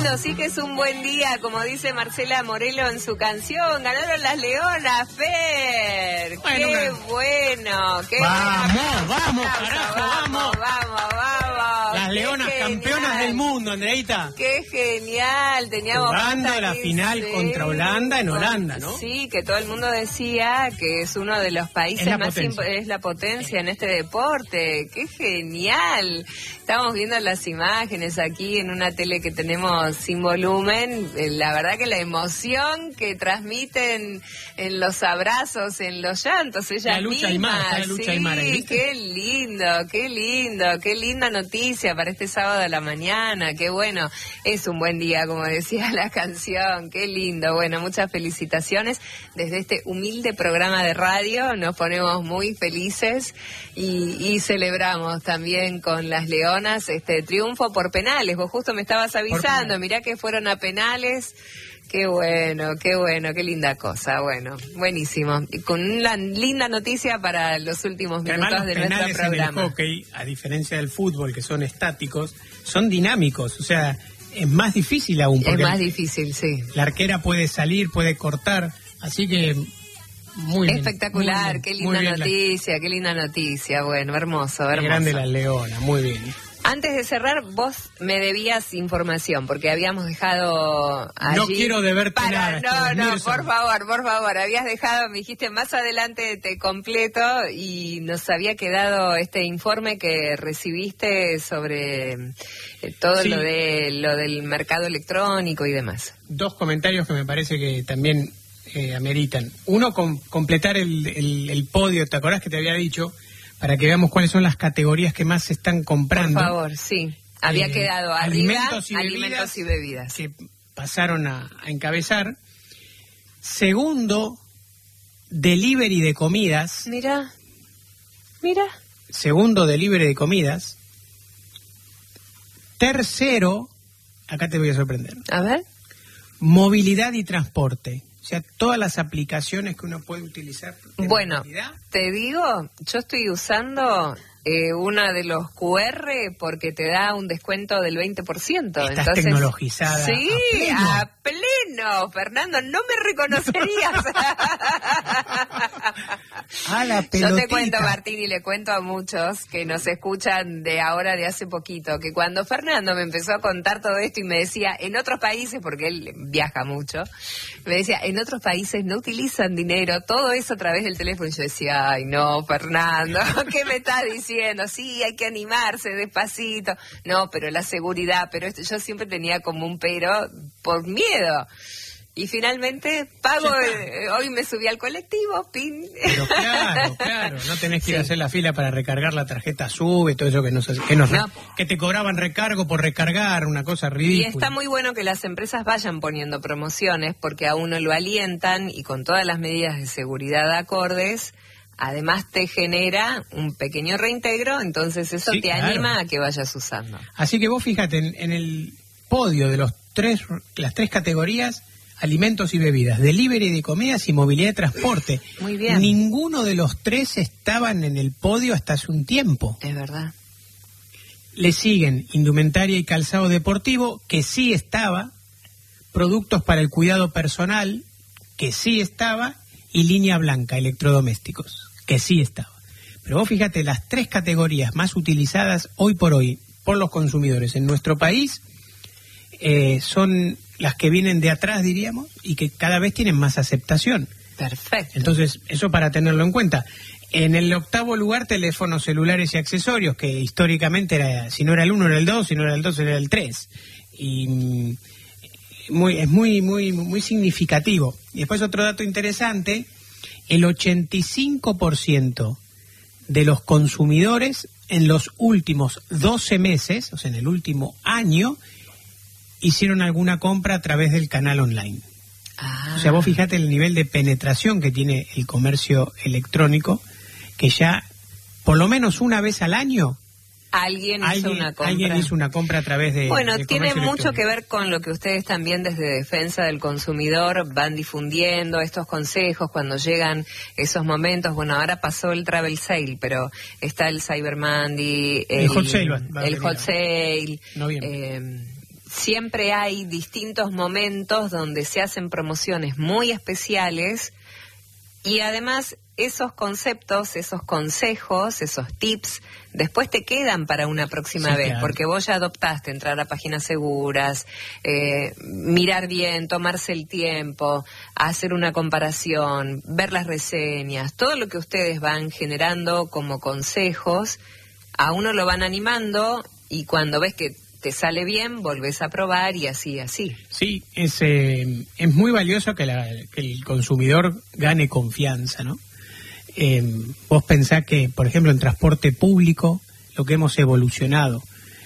querido, sí que es un buen día, como dice Marcela Morelo en su canción. Ganaron las Leonas, Fer. Bueno, qué bueno, qué vamos, carajo, vamos. Las Leonas campeonas del mundo, Andreita. Qué genial, teníamos jugando la final contra Holanda en Holanda, ¿no? Sí, que todo el mundo decía que es uno de los países es la potencia en este deporte. Qué genial. Estamos viendo las imágenes aquí en una tele que tenemos sin volumen. La verdad que la emoción que transmiten en los abrazos, en los llantos, ella la lucha Aymara, sí, qué linda noticia para este sábado de la mañana. Qué bueno, es un buen día, como decía la canción. Qué lindo. Bueno, muchas felicitaciones desde este humilde programa de radio. Nos ponemos muy felices y celebramos también con las Leonas este triunfo por penales. Vos justo me estabas avisando, mirá que fueron a penales. Qué bueno, qué linda cosa. Bueno, buenísimo. Y con una linda noticia para los últimos minutos de nuestro programa. En el hockey, a diferencia del fútbol, que son estáticos, son dinámicos. O sea, es más difícil aún. Es más difícil, sí. La arquera puede salir, puede cortar, así que muy espectacular, bien, qué linda noticia. Bueno, hermoso. Qué grande la Leona, muy bien. Antes de cerrar, vos me debías información, porque habíamos dejado allí... No quiero deberte nada. No, por favor. Habías dejado, me dijiste, más adelante te completo, y nos había quedado este informe que recibiste sobre todo lo del mercado electrónico y demás. Dos comentarios que me parece que también ameritan. Uno, completar el podio, ¿te acordás que te había dicho? Para que veamos cuáles son las categorías que más se están comprando. Por favor, sí. Había quedado arriba alimentos y bebidas. Que pasaron a encabezar. Segundo, delivery de comidas. Mira. Segundo, delivery de comidas. Tercero, acá te voy a sorprender. A ver. Movilidad y transporte. O sea, todas las aplicaciones que uno puede utilizar. Bueno, te digo, yo estoy usando una de los QR porque te da un descuento del 20%. Estás tecnologizada. Sí, a pleno, Fernando, no me reconocerías. La pelotita. Yo te cuento, Martín, y le cuento a muchos que nos escuchan de hace poquito, que cuando Fernando me empezó a contar todo esto y me decía, en otros países, porque él viaja mucho, me decía, en otros países no utilizan dinero, todo eso a través del teléfono. Y yo decía, ay no, Fernando, ¿qué me estás diciendo? Sí, hay que animarse despacito. No, pero la seguridad, pero esto, yo siempre tenía como un pero por miedo. Y finalmente pago, hoy me subí al colectivo, pin. Pero claro, no tenés que ir a hacer la fila para recargar la tarjeta SUBE, todo eso que te cobraban recargo por recargar, una cosa ridícula. Y está muy bueno que las empresas vayan poniendo promociones porque a uno lo alientan y con todas las medidas de seguridad acordes, además te genera un pequeño reintegro, entonces eso te anima a que vayas usando. Así que vos fíjate, en el podio de las tres categorías, alimentos y bebidas, delivery de comidas y movilidad de transporte. Muy bien. Ninguno de los tres estaban en el podio hasta hace un tiempo. Es verdad. Le siguen indumentaria y calzado deportivo, que sí estaba, productos para el cuidado personal, que sí estaba, y línea blanca, electrodomésticos, que sí estaba. Pero vos fíjate, las tres categorías más utilizadas hoy por hoy por los consumidores en nuestro país son las que vienen de atrás, diríamos, y que cada vez tienen más aceptación. Perfecto. Entonces, eso para tenerlo en cuenta. En el octavo lugar, teléfonos celulares y accesorios, que históricamente era, si no era el 1 era el 2, si no era el 2 era el 3. Y es muy significativo. Y después otro dato interesante, el 85% de los consumidores en los últimos 12 meses, o sea, en el último año, hicieron alguna compra a través del canal online. O sea, vos fíjate el nivel de penetración que tiene el comercio electrónico, que ya por lo menos una vez al año Alguien hizo una compra a través de... Bueno, tiene mucho que ver con lo que ustedes también desde Defensa del Consumidor van difundiendo, estos consejos cuando llegan esos momentos. Bueno, ahora pasó el Travel Sale, pero está el Cyber Monday, el Hot Sale. El Hot Sale. siempre hay distintos momentos donde se hacen promociones muy especiales y además esos conceptos, esos consejos, esos tips, después te quedan para una próxima vez, claro. Porque vos ya adoptaste entrar a páginas seguras, mirar bien, tomarse el tiempo, hacer una comparación, ver las reseñas, todo lo que ustedes van generando como consejos, a uno lo van animando y cuando ves que te sale bien, volvés a probar y así. Sí, es muy valioso que el consumidor gane confianza, ¿no? Vos pensás que, por ejemplo, en transporte público, lo que hemos evolucionado,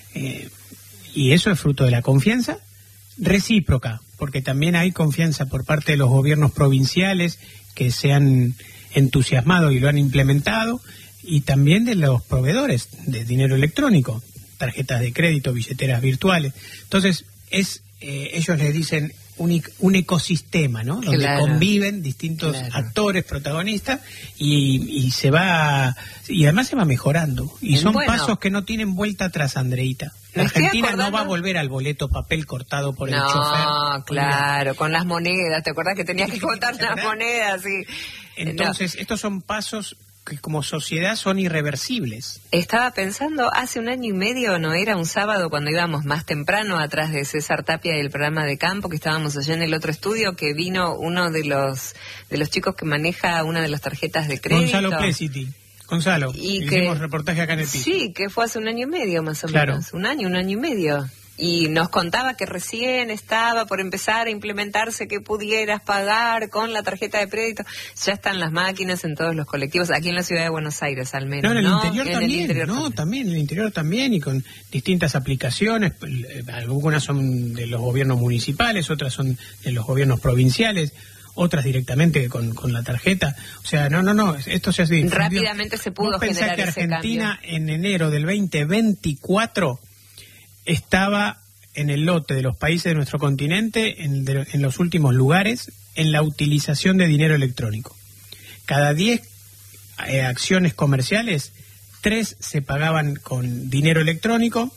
y eso es fruto de la confianza recíproca, porque también hay confianza por parte de los gobiernos provinciales que se han entusiasmado y lo han implementado, y también de los proveedores de dinero electrónico, tarjetas de crédito, billeteras virtuales. Entonces, ellos les dicen un ecosistema, ¿no? Donde conviven distintos actores, protagonistas, y se va, y además se va mejorando. Y son pasos que no tienen vuelta atrás, Andreita. La Argentina no va a volver al boleto papel cortado por el chofer. No, claro, con las monedas. ¿Te acordás que tenías que contar las monedas? Sí. Entonces, estos son pasos que como sociedad son irreversibles. Estaba pensando, hace 1 año y medio, ¿no era un sábado cuando íbamos más temprano atrás de César Tapia y el programa de campo, que estábamos allá en el otro estudio, que vino uno de los chicos que maneja una de las tarjetas de crédito? Gonzalo Pesiti. Gonzalo, hicimos reportaje acá en el piso. Sí, que fue hace 1 año y medio más o menos. 1 año y medio. Y nos contaba que recién estaba por empezar a implementarse que pudieras pagar con la tarjeta de crédito. Ya están las máquinas en todos los colectivos, aquí en la ciudad de Buenos Aires al menos. No, en el interior también, también en el interior también, y con distintas aplicaciones. Algunas son de los gobiernos municipales, otras son de los gobiernos provinciales, otras directamente con la tarjeta. O sea, no, esto se hace rápidamente. Se pudo generar que ese Argentina cambio. En enero del 2024 estaba en el lote de los países de nuestro continente en los últimos lugares en la utilización de dinero electrónico. Cada 10 acciones comerciales, 3 se pagaban con dinero electrónico,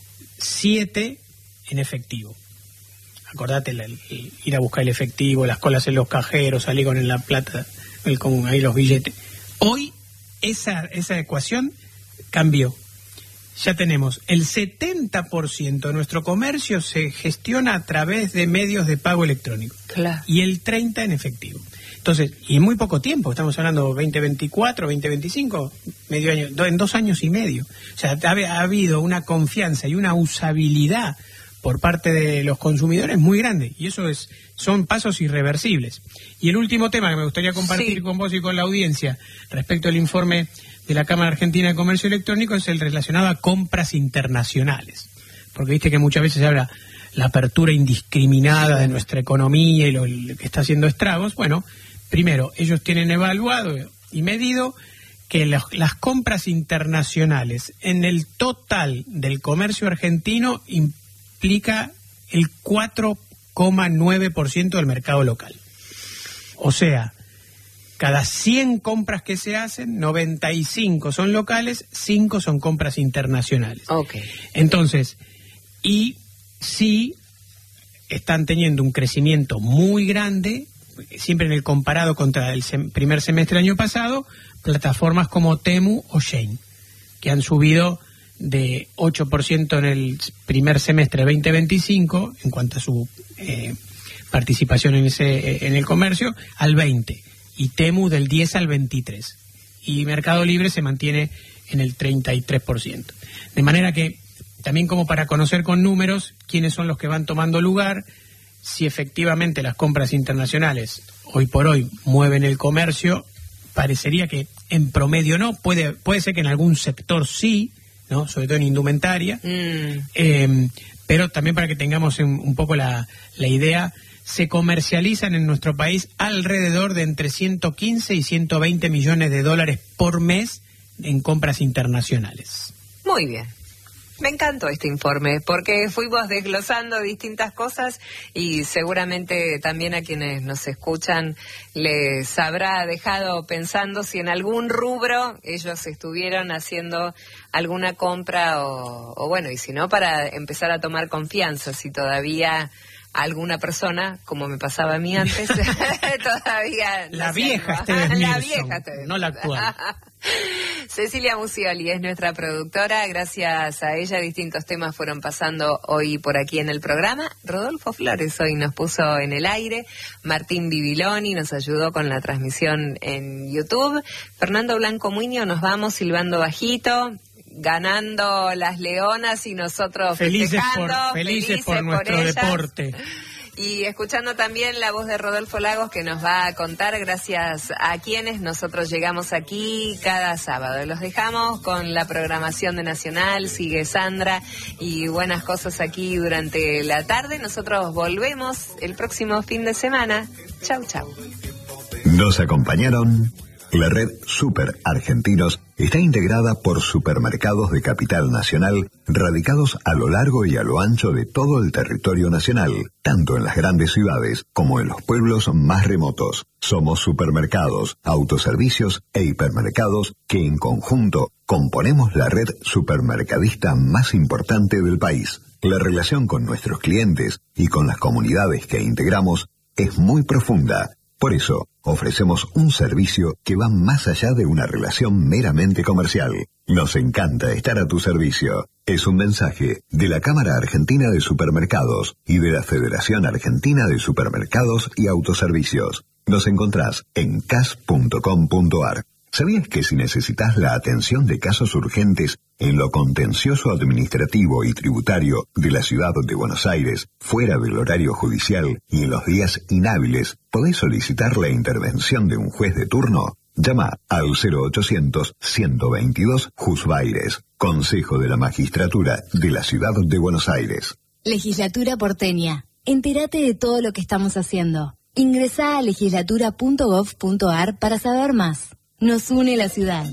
7 en efectivo. Acordate ir a buscar el efectivo, las colas en los cajeros, salir con la plata, con ahí los billetes. Hoy esa ecuación cambió. Ya tenemos el 70% de nuestro comercio se gestiona a través de medios de pago electrónico. Claro. Y el 30% en efectivo. Entonces, y en muy poco tiempo, estamos hablando 2024, 2025, medio año, en 2 años y medio. O sea, ha habido una confianza y una usabilidad por parte de los consumidores muy grande, y eso son pasos irreversibles. Y el último tema que me gustaría compartir con vos y con la audiencia respecto al informe de la Cámara Argentina de Comercio Electrónico es el relacionado a compras internacionales. Porque viste que muchas veces se habla la apertura indiscriminada de nuestra economía y lo que está haciendo estragos. Bueno, primero, ellos tienen evaluado y medido que las compras internacionales en el total del comercio argentino implica el 4,9% del mercado local. O sea, cada 100 compras que se hacen, 95 son locales, 5 son compras internacionales. Okay. Entonces, y sí están teniendo un crecimiento muy grande, siempre en el comparado contra el primer semestre del año pasado, plataformas como Temu o Shein, que han subido de 8% en el primer semestre de 2025, en cuanto a su participación en el comercio, al 20%. Y Temu del 10 al 23%. Y Mercado Libre se mantiene en el 33%. De manera que, también como para conocer con números quiénes son los que van tomando lugar, si efectivamente las compras internacionales hoy por hoy mueven el comercio, parecería que en promedio no, puede ser que en algún sector sí, ¿no? Sobre todo en indumentaria, pero también para que tengamos un poco la idea, se comercializan en nuestro país alrededor de entre 115 y 120 millones de dólares por mes en compras internacionales. Muy bien. Me encantó este informe porque fuimos desglosando distintas cosas y seguramente también a quienes nos escuchan les habrá dejado pensando si en algún rubro ellos estuvieron haciendo alguna compra o bueno, y si no, para empezar a tomar confianza, si todavía alguna persona, como me pasaba a mí antes, todavía... La vieja Esteves Mirson, no la actual. Cecilia Musioli es nuestra productora, gracias a ella distintos temas fueron pasando hoy por aquí en el programa. Rodolfo Flores hoy nos puso en el aire, Martín Bibiloni nos ayudó con la transmisión en YouTube, Fernando Blanco Muñoz, nos vamos silbando bajito, ganando las Leonas y nosotros felices felices por nuestro deporte. Y escuchando también la voz de Rodolfo Lagos que nos va a contar gracias a quienes nosotros llegamos aquí cada sábado. Los dejamos con la programación de Nacional, sigue Sandra y buenas cosas aquí durante la tarde. Nosotros volvemos el próximo fin de semana. Chau, chau. Nos acompañaron. La red Super Argentinos está integrada por supermercados de capital nacional radicados a lo largo y a lo ancho de todo el territorio nacional, tanto en las grandes ciudades como en los pueblos más remotos. Somos supermercados, autoservicios e hipermercados que en conjunto componemos la red supermercadista más importante del país. La relación con nuestros clientes y con las comunidades que integramos es muy profunda. Por eso, ofrecemos un servicio que va más allá de una relación meramente comercial. Nos encanta estar a tu servicio. Es un mensaje de la Cámara Argentina de Supermercados y de la Federación Argentina de Supermercados y Autoservicios. Nos encontrás en cas.com.ar. ¿Sabías que si necesitas la atención de casos urgentes en lo contencioso administrativo y tributario de la ciudad de Buenos Aires, fuera del horario judicial y en los días inhábiles, podés solicitar la intervención de un juez de turno? Llama al 0800-122 Jusbaires, Consejo de la Magistratura de la Ciudad de Buenos Aires. Legislatura porteña. Entérate de todo lo que estamos haciendo. Ingresá a legislatura.gov.ar para saber más. Nos une la ciudad.